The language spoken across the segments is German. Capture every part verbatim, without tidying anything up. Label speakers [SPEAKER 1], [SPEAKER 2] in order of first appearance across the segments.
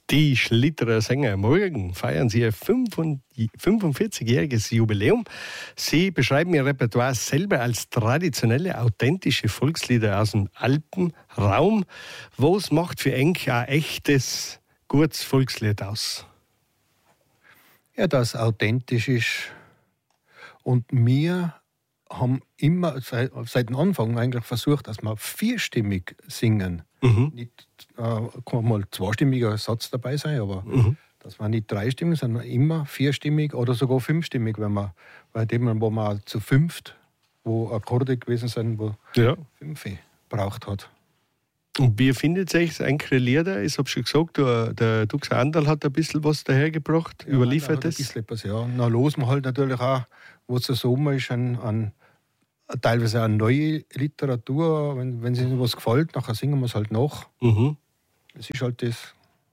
[SPEAKER 1] Die Schlitterer Sänger, morgen feiern sie ihr fünfundvierzigjähriges Jubiläum. Sie beschreiben ihr Repertoire selber als traditionelle, authentische Volkslieder aus dem Alpenraum. Was macht für Enk ein echtes, gutes Volkslied aus?
[SPEAKER 2] Ja, das authentisch ist. Und wir haben immer seit, seit dem Anfang eigentlich versucht, dass wir vierstimmig singen. Mhm. Nicht, äh, kann mal zweistimmiger Satz dabei sein, aber mhm. dass wir nicht dreistimmig, sondern immer vierstimmig oder sogar fünfstimmig, wenn wir bei dem, wo wir zu fünft, wo Akkorde gewesen sind, wo ja. fünf braucht hat.
[SPEAKER 1] Und wie findet sich eure Lieder? Ich habe schon gesagt, der, der Dux Anderl hat ein bisschen was dahergebracht, ja, überliefert es.
[SPEAKER 2] Ein bisschen was, ja. Dann losen wir halt natürlich auch, was der Sommer ist, an, an teilweise auch neue Literatur. Wenn, wenn sich was gefällt, nachher singen wir es halt nach. Mhm. Das ist halt das.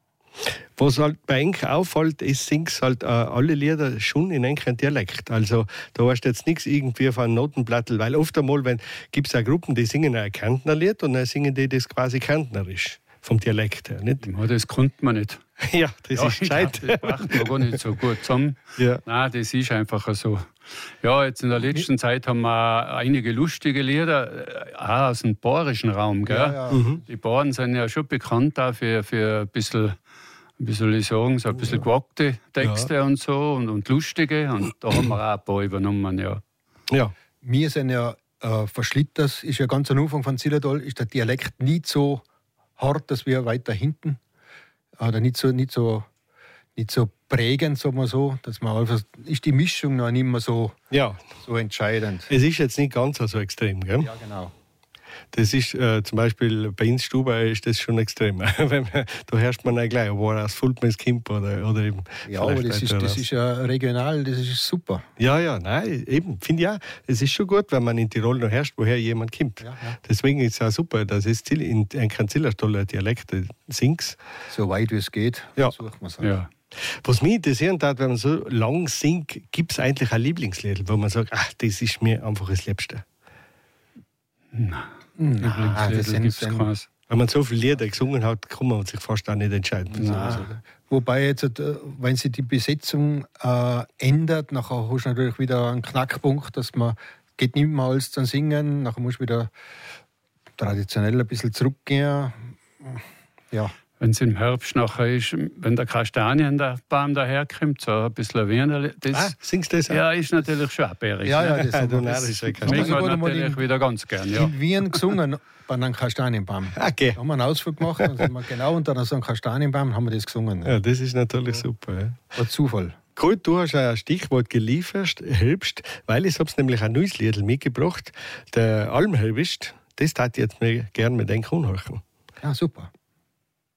[SPEAKER 1] Was halt bei Enk auffällt, ist, singst halt äh, alle Lieder schon in einem Dialekt. Also da hast du jetzt nichts irgendwie von einem Notenblattel, weil oft einmal gibt es auch Gruppen, die singen ein Kärntner Lied und dann singen die das quasi kärntnerisch, vom Dialekt her. Nicht?
[SPEAKER 3] Ja, das konnte man nicht.
[SPEAKER 1] Ja, das ja, ist gescheit.
[SPEAKER 3] Das macht man gar nicht so gut zusammen. Ja. Nein, das ist einfach so. Ja, jetzt in der letzten Zeit haben wir einige lustige Lieder, auch aus dem bayerischen Raum. Gell? Ja, ja. Mhm. Die Bauern sind ja schon bekannt auch für, für ein bisschen, wie soll ich sagen, so ein bisschen ja. gewagte Texte ja. und so und, und lustige. Und da haben wir auch ein paar übernommen, ja.
[SPEAKER 2] Ja. Wir sind ja äh, Verschlitters, ist ja ganz am Anfang von Zillertal, ist der Dialekt nicht so hart, dass wir weiter hinten, oder nicht so, nicht so, nicht so prägend, sagen wir so, dass man einfach, ist die Mischung noch nicht mehr so, ja. so entscheidend.
[SPEAKER 1] Es ist jetzt nicht ganz so extrem, gell?
[SPEAKER 2] Ja, genau.
[SPEAKER 1] Das ist äh, zum Beispiel bei uns Stuba ist das schon extrem. Wenn man, da hörst man auch gleich, wo er aus Fultmans kommt oder, oder eben.
[SPEAKER 2] Ja, aber das ist, das ist ja regional, das ist super.
[SPEAKER 1] Ja, ja, nein, eben, finde ich auch. Es ist schon gut, wenn man in Tirol noch hörst, woher jemand kommt. Ja, ja. Deswegen ist es auch super, dass es in einem Zillertaler Dialekt singt.
[SPEAKER 2] So weit wie es geht,
[SPEAKER 1] ja.
[SPEAKER 2] versuchen wir es halt. Ja.
[SPEAKER 1] Was mich interessieren darf, wenn man so lang singt, gibt es eigentlich ein Lieblingslied, wo man sagt, ach, das ist mir einfach das Liebste?
[SPEAKER 3] Nein. Nein, das gibt's keins.
[SPEAKER 1] Wenn man so viele Lieder gesungen hat, kann man sich fast auch nicht entscheiden.
[SPEAKER 2] Wobei jetzt, wenn sich die Besetzung äh, ändert, nachher hast du natürlich wieder einen Knackpunkt, dass man geht nicht mehr alles zum Singen, nachher musst du wieder traditionell ein bisschen zurückgehen. Ja.
[SPEAKER 3] Wenn es im Herbst nachher ist, wenn der Kastanienbaum daherkommt, so ein bisschen Wiener. Das,
[SPEAKER 1] ah, singst du das auch?
[SPEAKER 3] Ja, ist natürlich schon bärig.
[SPEAKER 2] Ja, ja, das,
[SPEAKER 3] ja,
[SPEAKER 2] das,
[SPEAKER 3] das, das mögen wir natürlich wieder ganz gern. Ja.
[SPEAKER 2] In Wien gesungen bei einem Kastanienbaum.
[SPEAKER 1] Okay.
[SPEAKER 2] Da haben wir einen Ausflug gemacht und sind wir genau unter so einem Kastanienbaum haben wir das gesungen.
[SPEAKER 1] Ja, das ist natürlich ja. super. Ja.
[SPEAKER 2] War Zufall.
[SPEAKER 1] Cool, du hast ein Stichwort geliefert, Herbst, weil ich habe nämlich ein neues Lied mitgebracht, der Almherbst. Das tat ich jetzt mir gerne mit den anhören.
[SPEAKER 2] Ja, super.